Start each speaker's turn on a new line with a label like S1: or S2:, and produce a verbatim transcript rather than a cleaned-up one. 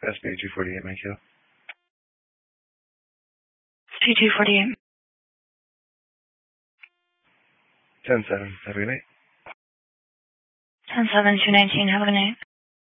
S1: S B two forty-eight, make you.
S2: C two forty-eight.
S1: ten seven, have a good night.
S2: ten seven, two nineteen, have a good night.